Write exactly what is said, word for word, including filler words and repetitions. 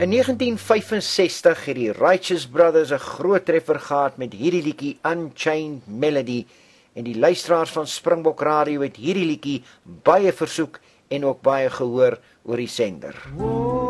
In negentien vyfensestig het die Righteous Brothers 'n groot treffer gehad met hierdie liedjie Unchained Melody, en die luisteraars van Springbok Radio het hierdie liedjie baie versoek en ook baie gehoor oor die sender. Wow.